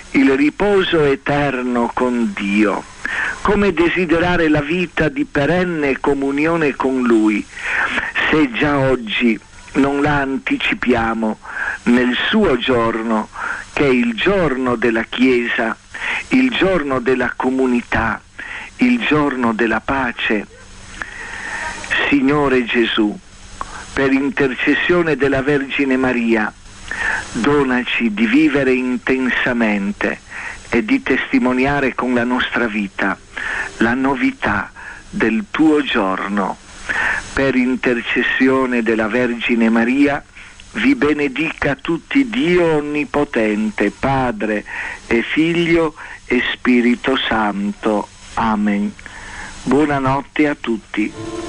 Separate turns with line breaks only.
il riposo eterno con Dio, come desiderare la vita di perenne comunione con Lui, se già oggi non la anticipiamo nel suo giorno, che è il giorno della Chiesa, il giorno della comunità, il giorno della pace. Signore Gesù, per intercessione della Vergine Maria, donaci di vivere intensamente e di testimoniare con la nostra vita la novità del tuo giorno. Per intercessione della Vergine Maria, vi benedica tutti Dio Onnipotente, Padre e Figlio e Spirito Santo. Amen. Buonanotte a tutti.